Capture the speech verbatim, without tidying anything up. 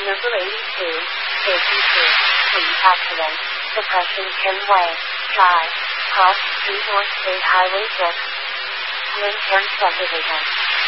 Number eighty-two, Safety two, Police Accident, Suppression Kenway, Drive, Cross Street North State Highway six, Lynn Subdivision.